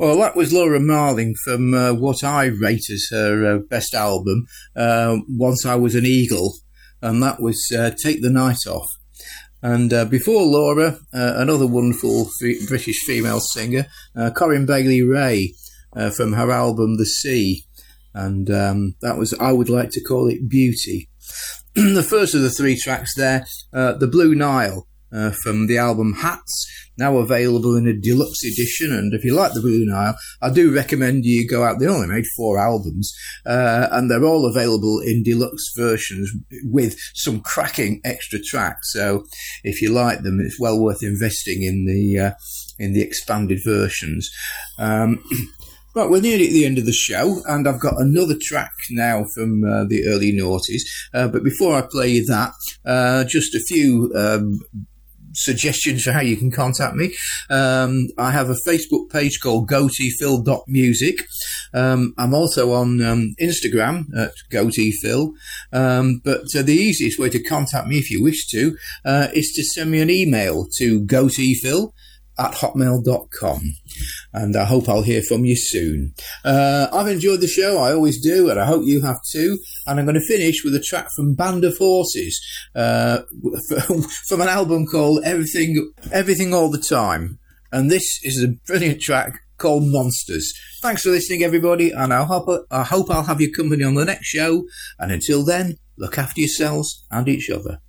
Well, that was Laura Marling from what I rate as her best album, Once I Was an Eagle, and that was Take the Night Off. And before Laura, another wonderful British female singer, Corinne Bailey Rae, from her album The Sea, and that was, I would like to call it, Beauty. The first of the three tracks there, The Blue Nile, from the album Hats, now available in a deluxe edition. And if you like the Blue Nile, I do recommend you go out. They only made 4 albums, and they're all available in deluxe versions with some cracking extra tracks. So if you like them, it's well worth investing in the expanded versions. Right, we're nearly at the end of the show, and I've got another track now from the early noughties. But before I play you that, just a few suggestions for how you can contact me. I have a Facebook page called goateephil.music. I'm also on Instagram at goateephil. But the easiest way to contact me, if you wish to, is to send me an email to goateephil@hotmail.com, and I hope I'll hear from you soon. I've enjoyed the show, I always do, and I hope you have too. And I'm going to finish with a track from Band of Horses, from an album called Everything All the Time, and this is a brilliant track called Monsters. Thanks for listening, everybody, and I hope I'll have your company on the next show, and until then, look after yourselves and each other.